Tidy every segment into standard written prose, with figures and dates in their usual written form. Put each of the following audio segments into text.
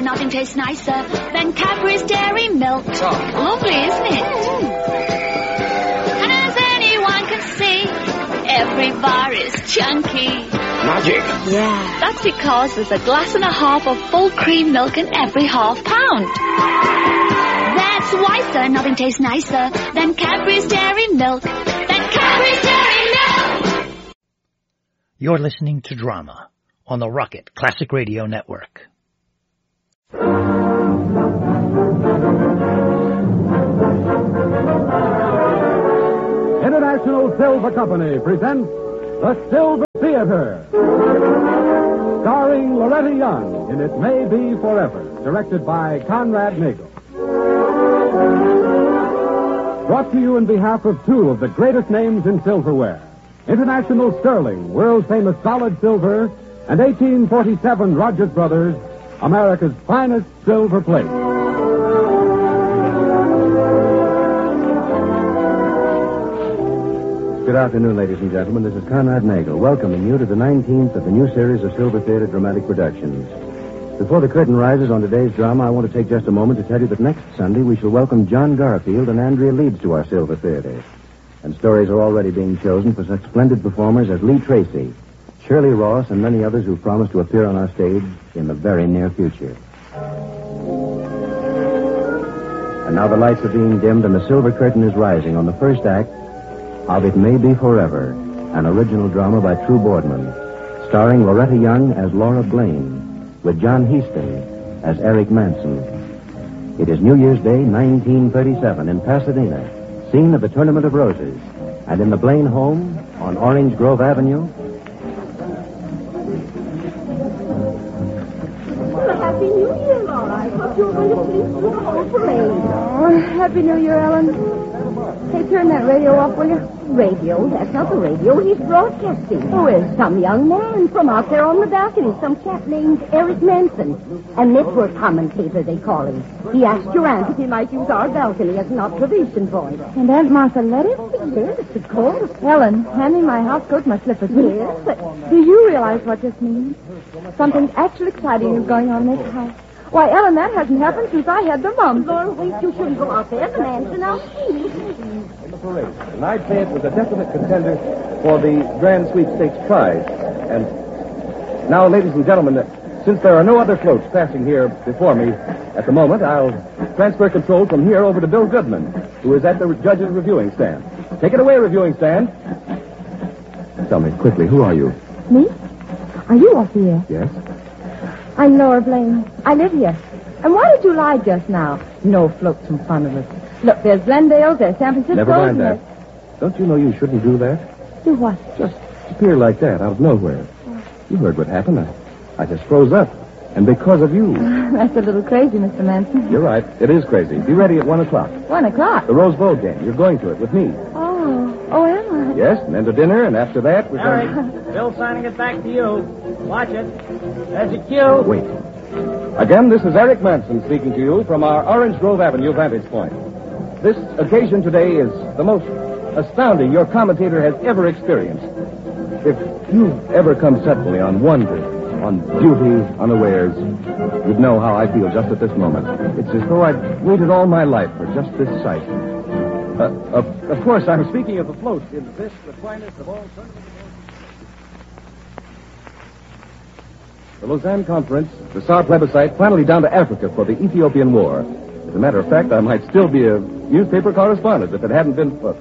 nothing tastes nicer than Cadbury's Dairy Milk. Lovely, isn't it? And as anyone can see, every bar is chunky. Magic. Yeah. That's because there's a glass and a half of full cream milk in every half pound. That's why, sir, nothing tastes nicer than Cadbury's Dairy Milk. Cadbury's Dairy Milk! You're listening to Drama on the Rocket Classic Radio Network. International Silver Company presents The Silver Theater, starring Loretta Young in It May Be Forever, directed by Conrad Nagel. Brought to you in behalf of two of the greatest names in silverware, International Sterling, world-famous solid silver, and 1847 Rogers Brothers, America's finest silver plate. Good afternoon, ladies and gentlemen. This is Conrad Nagel, welcoming you to the 19th of the new series of Silver Theater Dramatic Productions. Before the curtain rises on today's drama, I want to take just a moment to tell you that next Sunday we shall welcome John Garfield and Andrea Leeds to our Silver Theater. And stories are already being chosen for such splendid performers as Lee Tracy, Shirley Ross, and many others who promise to appear on our stage in the very near future. And now the lights are being dimmed and the silver curtain is rising on the first act of It May Be Forever, an original drama by True Boardman, starring Loretta Young as Laura Blaine, with John Heaston as Eric Manson. It is New Year's Day, 1937, in Pasadena, scene of the Tournament of Roses, and in the Blaine home on Orange Grove Avenue. Well, Happy New Year, Laura. I thought you were going to sleep through the whole parade. Oh, Happy New Year, Ellen. Hey, turn that radio off, will you? Radio? That's not the radio. He's broadcasting. Who is? Some young man from out there on the balcony. Some chap named Eric Manson. A network commentator, they call him. He asked your aunt if he might use our balcony as an observation point. And Aunt Martha let him? Yes, of course. Ellen, hand me my house coat and my slippers. Yes, but... Do you realize what this means? Something actually exciting is going on in this house. Why, Ellen, that hasn't happened since I had the mumps. Laura, wait, you shouldn't go out there. The man's in our seat. In the parade. And I'd say it was a definite contender for the Grand Sweepstakes prize. And now, ladies and gentlemen, since there are no other floats passing here before me at the moment, I'll transfer control from here over to Bill Goodman, who is at the judge's reviewing stand. Take it away, reviewing stand. Tell me quickly, who are you? Me? Are you off the air? Yes? I'm Laura Blaine. I live here. And why did you lie just now? No floats in front of us. Look, there's Glendale, there's San Francisco. Never mind that. Don't you know you shouldn't do that? Do what? Just appear like that out of nowhere. You heard what happened. I just froze up. And because of you. That's a little crazy, Mr. Manson. You're right. It is crazy. Be ready at 1 o'clock. 1 o'clock? The Rose Bowl game. You're going to it with me. Oh, am I? Yes, and then to dinner, and after that, we're Eric, going... Bill signing it back to you. Watch it. There's your cue. Wait. Again, this is Eric Manson speaking to you from our Orange Grove Avenue vantage point. This occasion today is the most astounding your commentator has ever experienced. If you've ever come suddenly on wonder, on beauty, unawares, you'd know how I feel just at this moment. It's as though I'd waited all my life for just this sight. Of course, I'm speaking of the float in this, the finest of all tournaments. The Lausanne Conference, the Saar plebiscite, finally down to Africa for the Ethiopian War. As a matter of fact, I might still be a newspaper correspondent if it hadn't been for...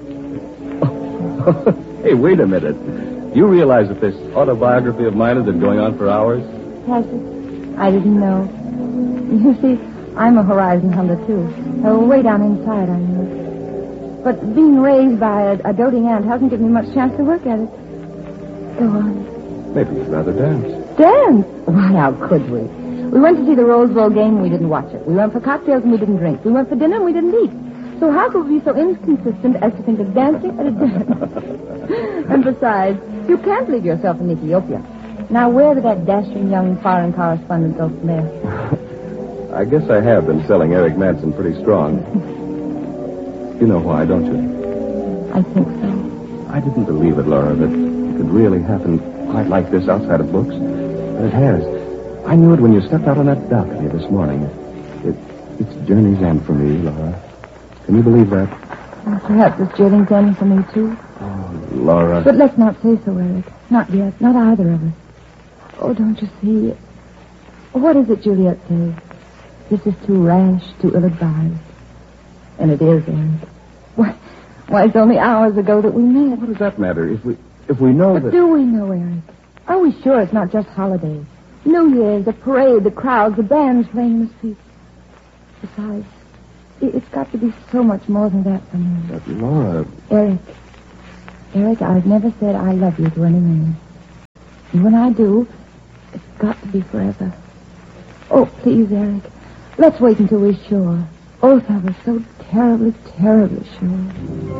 Hey, wait a minute. Do you realize that this autobiography of mine has been going on for hours? Has it? I didn't know. You see, I'm a horizon hunter, too. Way down inside, I know. But being raised by a doting aunt hasn't given me much chance to work at it. Go on. Maybe you'd rather dance. Dance? Why, how could we? We went to see the Rose Bowl game and we didn't watch it. We went for cocktails and we didn't drink. We went for dinner and we didn't eat. So how could we be so inconsistent as to think of dancing at a dinner? And besides, you can't leave yourself in Ethiopia. Now, where did that dashing young foreign correspondent go from there? I guess I have been selling Eric Manson pretty strong. You know why, don't you? I think so. I didn't believe it, Laura, that it could really happen quite like this outside of books. But it has. I knew it when you stepped out on that balcony this morning. It's journey's end for me, Laura. Can you believe that? Well, perhaps it's journey's end for me, too. Oh, Laura. But let's not say so, Eric. Not yet. Not either of us. Oh, don't you see? What is it Juliet says? This is too rash, too ill-advised. And it is, Eric. Why, it's only hours ago that we met. What does that matter? If we know But that... do we know, Eric? Are we sure it's not just holidays? New Year's, the parade, the crowds, the bands playing in the streets. Besides, it's got to be so much more than that for me. But, Laura... Eric, I've never said I love you to any man. And when I do, it's got to be forever. Oh, please, Eric, let's wait until we're sure. Both of us so terribly, terribly sure.